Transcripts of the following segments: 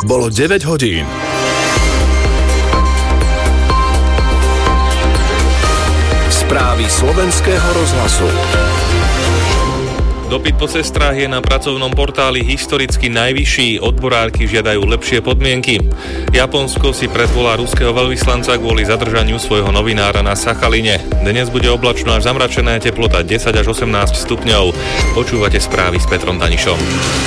Bolo 9 hodín. Správy slovenského rozhlasu. Dopyt po sestrách je na pracovnom portáli historicky najvyšší, odborárky žiadajú lepšie podmienky. Japonsko si predvolá ruského veľvyslanca kvôli zadržaniu svojho novinára na Sachaline. Dnes bude oblačno až zamračené, teplota 10 až 18 stupňov. Počúvate správy s Petrom Danišom.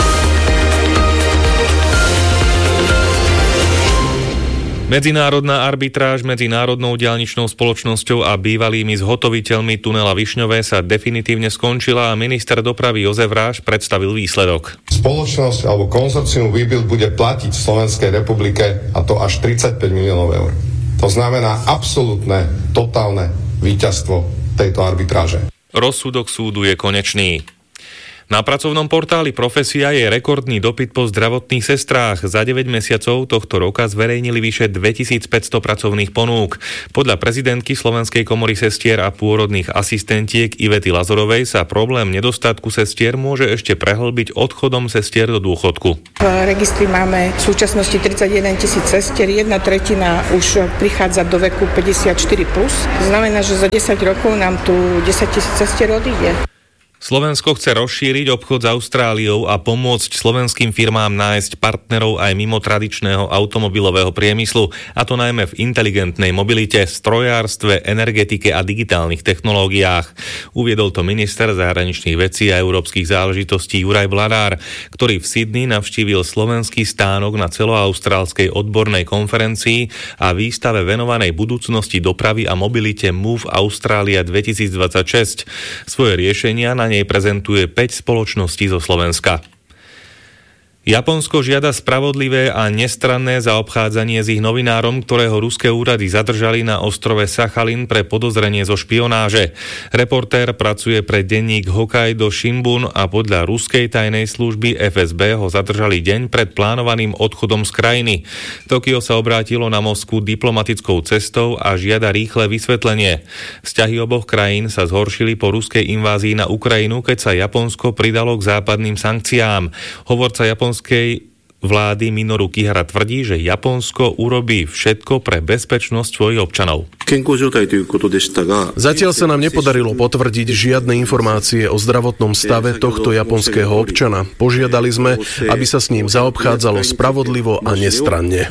Medzinárodná arbitráž medzi Národnou diaľničnou spoločnosťou a bývalými zhotoviteľmi tunela Višňové sa definitívne skončila a minister dopravy Jozef Ráš predstavil výsledok. Spoločnosť alebo konzorcium Webuild bude platiť v Slovenskej republike, a to až 35 miliónov eur. To znamená absolútne, totálne víťazstvo tejto arbitráže. Rozsudok súdu je konečný. Na pracovnom portáli Profesia je rekordný dopyt po zdravotných sestrách. Za 9 mesiacov tohto roka zverejnili vyše 2500 pracovných ponúk. Podľa prezidentky Slovenskej komory sestier a pôrodných asistentiek Ivety Lazorovej sa problém nedostatku sestier môže ešte prehlbiť odchodom sestier do dôchodku. V registri máme v súčasnosti 31 000 sestier, 1/3 už prichádza do veku 54+. To znamená, že za 10 rokov nám tu 10 000 sestier odíde. Slovensko chce rozšíriť obchod s Austráliou a pomôcť slovenským firmám nájsť partnerov aj mimo tradičného automobilového priemyslu, a to najmä v inteligentnej mobilite, strojárstve, energetike a digitálnych technológiách. Uviedol to minister zahraničných vecí a európskych záležitostí Juraj Blanár, ktorý v Sydney navštívil slovenský stánok na celoaustrálskej odbornej konferencii a výstave venovanej budúcnosti dopravy a mobilite Move Australia 2026. Svoje riešenia na nej prezentuje 5 spoločností zo Slovenska. Japonsko žiada spravodlivé a nestranné zaobchádzanie s ich novinárom, ktorého ruské úrady zadržali na ostrove Sachalin pre podozrenie zo špionáže. Reportér pracuje pre denník Hokkaido Shimbun a podľa ruskej tajnej služby FSB ho zadržali deň pred plánovaným odchodom z krajiny. Tokio sa obrátilo na Moskvu diplomatickou cestou a žiada rýchle vysvetlenie. Vzťahy oboch krajín sa zhoršili po ruskej invázii na Ukrajinu, keď sa Japonsko pridalo k západným sankciám. Hovorca japonskej vlády Minoru Kihara tvrdí, že Japonsko urobí všetko pre bezpečnosť svojich občanov. Zatiaľ sa nám nepodarilo potvrdiť žiadne informácie o zdravotnom stave tohto japonského občana. Požiadali sme, aby sa s ním zaobchádzalo spravodlivo a nestranne.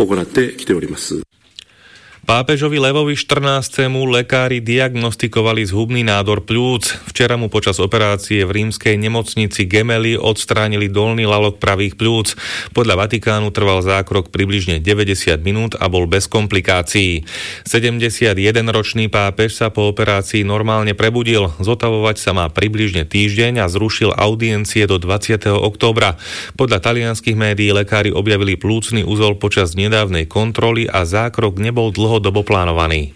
Pápežovi Levovi XIV. Lekári diagnostikovali zhubný nádor pľúc. Včera mu počas operácie v rímskej nemocnici Gemelli odstránili dolný lalok pravých pľúc. Podľa Vatikánu trval zákrok približne 90 minút a bol bez komplikácií. 71-ročný pápež sa po operácii normálne prebudil. Zotavovať sa má približne týždeň a zrušil audiencie do 20. októbra. Podľa talianskych médií lekári objavili plúcny uzol počas nedávnej kontroly a zákrok nebol dlhodobo plánovaný.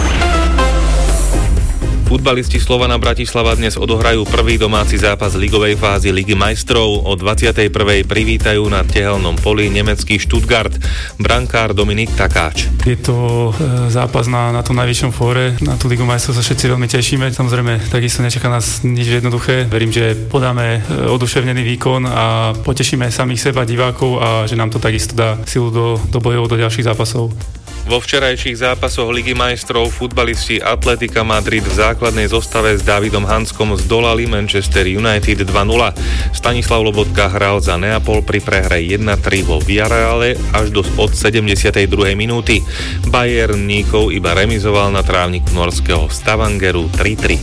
Futbalisti Slovana Bratislava dnes odohrajú prvý domáci zápas ligovej fázy Ligy majstrov. O 21. privítajú na tehelnom poli nemecký Stuttgart. Brankár Dominik Takáč. Je to zápas na tom najvyššom fóre. Na tú Ligu majstrov sa všetci veľmi tešíme. Samozrejme, takisto nečaká nás nič jednoduché. Verím, že podáme oduševnený výkon a potešíme samých seba, divákov, a že nám to takisto dá silu do bojov, do ďalších zápasov. Vo včerajších zápasoch Ligy majstrov futbalisti Atletika Madrid v základnej zostave s Dávidom Hanskom zdolali Manchester United 2-0. Stanislav Lobotka hral za Neapol pri prehre 1-3 vo Villarreale až od 72. minúty. Bayern Mníchov iba remizoval na trávniku norského Stavangeru 3-3.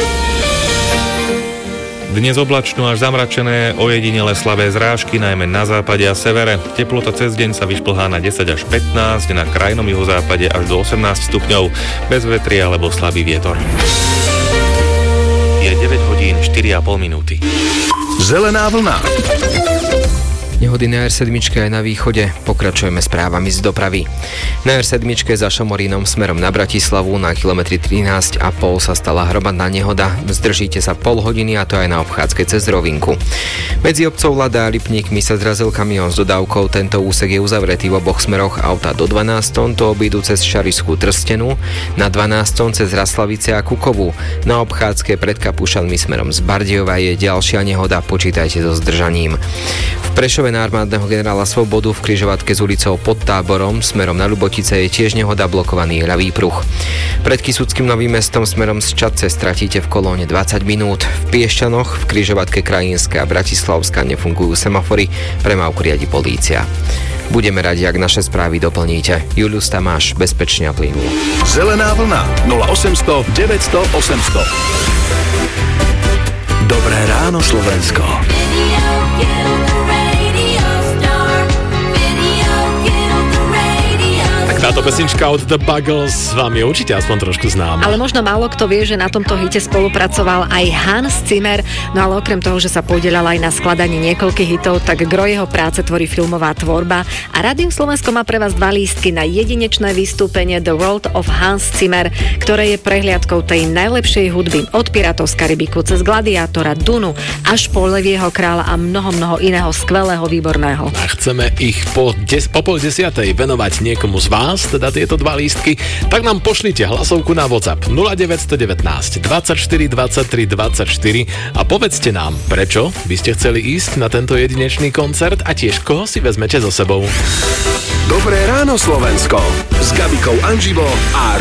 Dnes oblačno až zamračené, ojedinele slabé zrážky, najmä na západe a severe. Teplota cez deň sa vyšplhá na 10 až 15, na krajnom juhozápade až do 18 stupňov, bez vetria alebo slabý vietor. Je 9 hodín 4,5 minúty. Zelená vlna. Nehody na R7 aj na východe. Pokračujeme správami z dopravy. Na R7 za Šamorínom smerom na Bratislavu na kilometri 13,5 sa stala hromadná nehoda. Zdržíte sa pol hodiny, a to aj na obchádzke cez Rovinku. Medzi obcov Lada a Lipníkmi sa zrazil kamión s dodávkou. Tento úsek je uzavretý v oboch smeroch. Auta do 12 to obídu cez Šarišskú Trstenu, na 12 cez Raslavice a Kukovú. Na obchádzke pred Kapušanmi smerom z Bardejova je ďalšia nehoda, počítajte so zdržaním. V Prešove na armádneho generála Svobodu v križovatke s ulicou Pod Táborom smerom na Ľubotice je tiež nehoda, blokovaný ľavý pruh. Pred Kysuckým Novým Mestom smerom z Čadce stratíte v kolóne 20 minút. V Piešťanoch v križovatke Krajinské a Bratislavská nefungujú semafory, premávku riadi polícia. Budeme radi, ak naše správy doplníte. Julius Tamáš, bezpečne a plynulo. Zelená vlna 0800 900 800. Dobré ráno, Slovensko. Táto pesnička od The Buggles vám je určite aspoň trošku známa. Ale možno málo kto vie, že na tomto hite spolupracoval aj Hans Zimmer, no ale okrem toho, že sa podieľal aj na skladaní niekoľkých hitov, tak gro jeho práce tvorí filmová tvorba a Rádio Slovensko má pre vás 2 lístky na jedinečné vystúpenie The World of Hans Zimmer, ktoré je prehliadkou tej najlepšej hudby od Pirátov z Karibiku cez Gladiátora, Dunu až po Levieho kráľa a mnoho iného skvelého, výborného. A chceme ich po 9:30 venovať niekomu z vás, teda tieto 2 lístky, tak nám pošlite hlasovku na WhatsApp 0919 24 23 24 a povedzte nám, prečo by ste chceli ísť na tento jedinečný koncert a tiež koho si vezmete so sebou. Dobré ráno, Slovensko. S Gabikou Anžibou a